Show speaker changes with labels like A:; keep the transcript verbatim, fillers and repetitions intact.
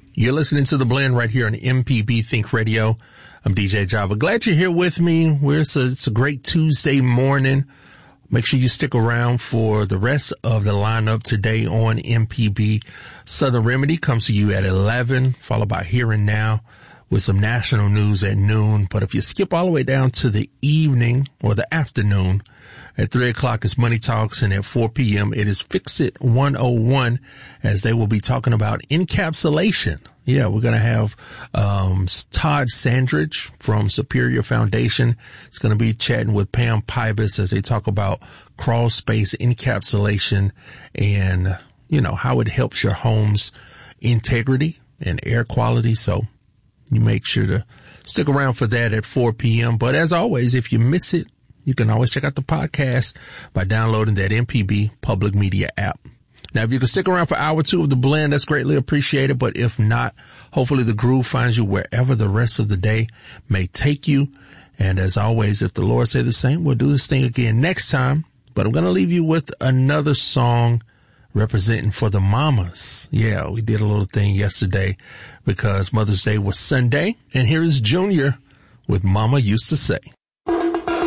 A: You're listening to The Blend right here on M P B Think Radio. I'm D J Java. Glad you're here with me. We're, it's, a, it's a great Tuesday morning. Make sure you stick around for the rest of the lineup today on M P B. Southern Remedy comes to you at eleven, followed by Here and Now with some national news at noon. But if you skip all the way down to the evening or the afternoon, at three o'clock is Money Talks, and at four p.m. it is Fix It one oh one, as they will be talking about encapsulation. Yeah, we're going to have um Todd Sandridge from Superior Foundation. He's going to be chatting with Pam Pybus as they talk about crawl space encapsulation and, you know, how it helps your home's integrity and air quality. So you make sure to stick around for that at four p.m. But as always, if you miss it, you can always check out the podcast by downloading that M P B Public Media app. Now, if you can stick around for hour two of The Blend, that's greatly appreciated. But if not, hopefully the groove finds you wherever the rest of the day may take you. And as always, if the Lord say the same, we'll do this thing again next time. But I'm going to leave you with another song representing for the mamas. Yeah, we did a little thing yesterday because Mother's Day was Sunday. And here is Junior with Mama Used to Say.